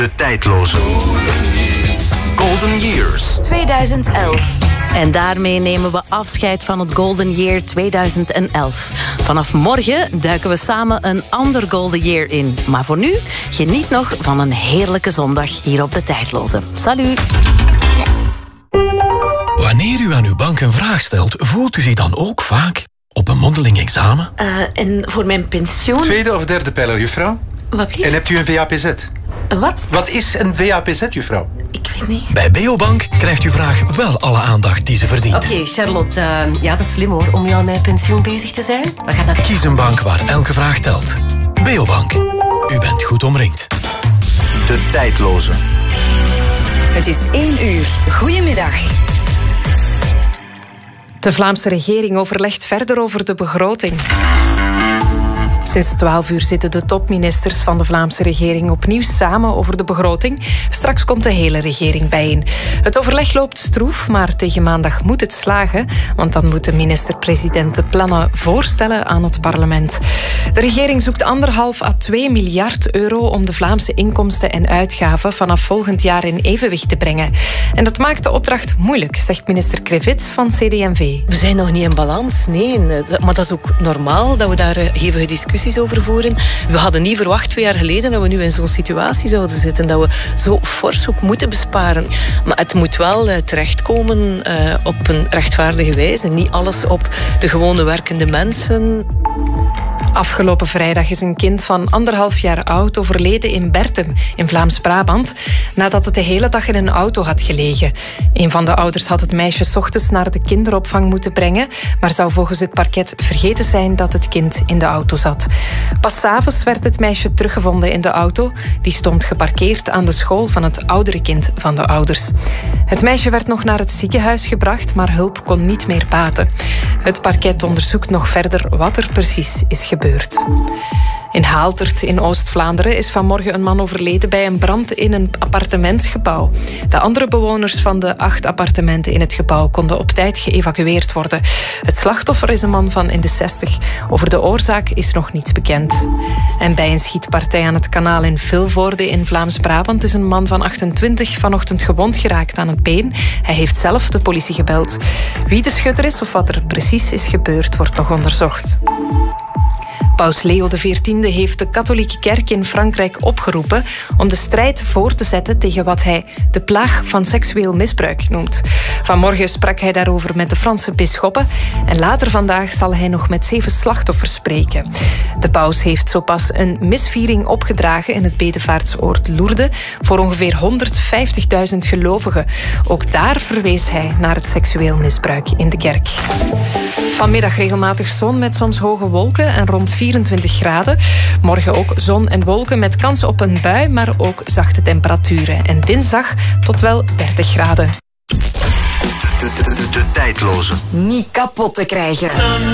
De tijdloze Golden Years 2011. En daarmee nemen we afscheid van het Golden Year 2011. Vanaf morgen duiken we samen een ander Golden Year in. Maar voor nu, geniet nog van een heerlijke zondag hier op De Tijdloze. Salut! Wanneer u aan uw bank een vraag stelt, voelt u zich dan ook vaak op een mondeling examen? En voor mijn pensioen... Tweede of derde pijler, juffrouw? Wat blieft? En hebt u een VAPZ? Wat? Wat is een VAPZ, juffrouw? Ik weet niet. Bij Beobank krijgt uw vraag wel alle aandacht die ze verdient. Oké, Charlotte, ja, dat is slim hoor, om nu al met pensioen bezig te zijn. We gaan dat... Kies een bank waar elke vraag telt. Beobank. U bent goed omringd. De tijdloze. Het is 1 uur. Goedemiddag. De Vlaamse regering overlegt verder over de begroting. Sinds 12 uur zitten de topministers van de Vlaamse regering opnieuw samen over de begroting. Straks komt de hele regering bijeen. Het overleg loopt stroef, maar tegen maandag moet het slagen, want dan moet de minister-president de plannen voorstellen aan het parlement. De regering zoekt 1,5 à 2 miljard euro om de Vlaamse inkomsten en uitgaven vanaf volgend jaar in evenwicht te brengen. En dat maakt de opdracht moeilijk, zegt minister Krevits van CD&V. We zijn nog niet in balans, nee. Maar dat is ook normaal dat we daar hevige discussies over voeren. We hadden niet verwacht 2 jaar geleden dat we nu in zo'n situatie zouden zitten, dat we zo fors ook moeten besparen. Maar het moet wel terechtkomen op een rechtvaardige wijze. Niet alles op de gewone werkende mensen. Afgelopen vrijdag is een kind van 1,5 jaar oud overleden in Bertem, in Vlaams-Brabant, nadat het de hele dag in een auto had gelegen. Een van de ouders had het meisje 's ochtends naar de kinderopvang moeten brengen, maar zou volgens het parket vergeten zijn dat het kind in de auto zat. Pas 's avonds werd het meisje teruggevonden in de auto. Die stond geparkeerd aan de school van het oudere kind van de ouders. Het meisje werd nog naar het ziekenhuis gebracht, maar hulp kon niet meer baten. Het parket onderzoekt nog verder wat er precies is gebeurd. In Haaltert in Oost-Vlaanderen is vanmorgen een man overleden bij een brand in een appartementsgebouw. De andere bewoners van de 8 appartementen in het gebouw konden op tijd geëvacueerd worden. Het slachtoffer is een man van in de 60. Over de oorzaak is nog niets bekend. En bij een schietpartij aan het kanaal in Vilvoorde in Vlaams-Brabant is een man van 28 vanochtend gewond geraakt aan het been. Hij heeft zelf de politie gebeld. Wie de schutter is of wat er precies is gebeurd, wordt nog onderzocht. Paus Leo XIV heeft de katholieke kerk in Frankrijk opgeroepen om de strijd voor te zetten tegen wat hij de plaag van seksueel misbruik noemt. Vanmorgen sprak hij daarover met de Franse bisschoppen en later vandaag zal hij nog met 7 slachtoffers spreken. De paus heeft zo pas een misviering opgedragen in het bedevaartsoord Lourdes voor ongeveer 150.000 gelovigen. Ook daar verwees hij naar het seksueel misbruik in de kerk. Vanmiddag regelmatig zon met soms hoge wolken en rond 24 graden. Morgen ook zon en wolken met kans op een bui, maar ook zachte temperaturen. En dinsdag tot wel 30 graden. De tijdloze. Niet kapot te krijgen.